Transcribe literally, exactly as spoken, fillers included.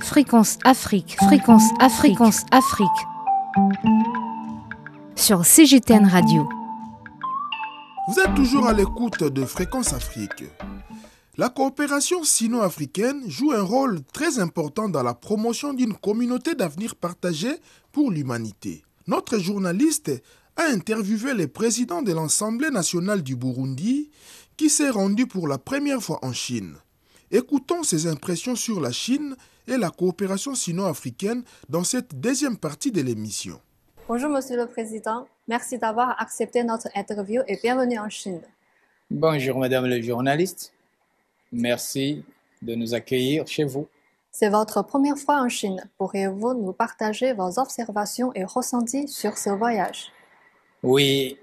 Fréquence Afrique, Fréquence Afrique, Fréquence Afrique. Sur C G T N Radio. Vous êtes toujours à l'écoute de Fréquence Afrique. La coopération sino-africaine joue un rôle très important dans la promotion d'une communauté d'avenir partagée pour l'humanité. Notre journaliste a interviewé le président de l'Assemblée nationale du Burundi qui s'est rendu pour la première fois en Chine. Écoutons ses impressions sur la Chine et la coopération sino-africaine dans cette deuxième partie de l'émission. Bonjour Monsieur le Président, merci d'avoir accepté notre interview et bienvenue en Chine. Bonjour Madame le journaliste, merci de nous accueillir chez vous. C'est votre première fois en Chine. Pourriez-vous nous partager vos observations et ressentis sur ce voyage? Oui,